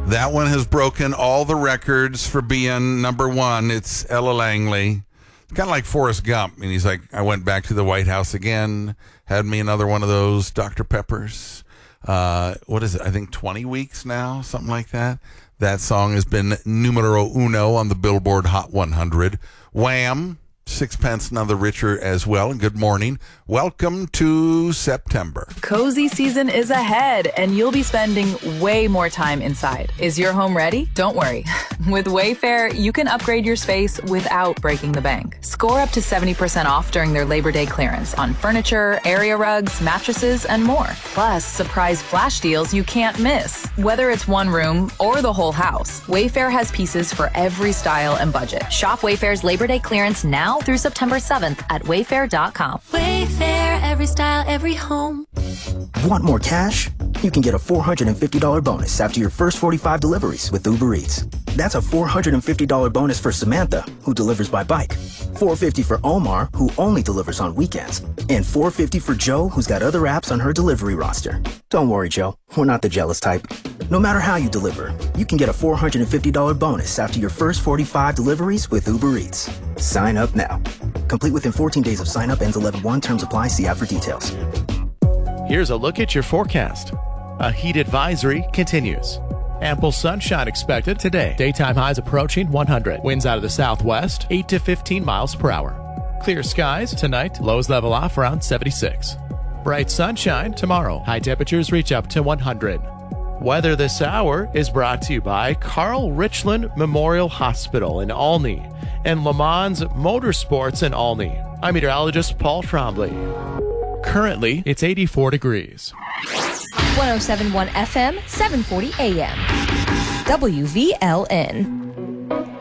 That one has broken all the records for being number one. It's Ella Langley. It's kind of like Forrest Gump. And he's like, I went back to the White House again, had me another one of those Dr. Peppers. What is it? I think 20 weeks now, something like that. That song has been numero uno on the Billboard Hot 100. Wham! Sixpence None the Richer as well. And good morning. Welcome to September. Cozy season is ahead, and you'll be spending way more time inside. Is your home ready? Don't worry. With Wayfair, you can upgrade your space without breaking the bank. Score up to 70% off during their Labor Day clearance on furniture, area rugs, mattresses, and more. Plus, surprise flash deals you can't miss. Whether it's one room or the whole house, Wayfair has pieces for every style and budget. Shop Wayfair's Labor Day clearance now through September 7th at wayfair.com. Wayfair, every style, every home. Want more cash? You can get a $450 bonus after your first 45 deliveries with Uber Eats. That's a $450 bonus for Samantha, who delivers by bike. $450 for Omar, who only delivers on weekends. And $450 for Joe, who's got other apps on her delivery roster. Don't worry, Joe. We're not the jealous type. No matter how you deliver, you can get a $450 bonus after your first 45 deliveries with Uber Eats. Sign up now. Complete within 14 days of sign up. Ends 11/1. Terms apply. See app for details. Here's a look at your forecast. A heat advisory continues. Ample sunshine expected today. Daytime highs approaching 100. Winds out of the southwest, 8 to 15 miles per hour. Clear skies tonight. Lows level off around 76. Bright sunshine tomorrow. High temperatures reach up to 100. Weather this hour is brought to you by Carl Richland Memorial Hospital in Olney and Le Mans Motorsports in Olney. I'm meteorologist Paul Trombley. Currently, it's 84 degrees. 107.1 FM, 740 AM. WVLN.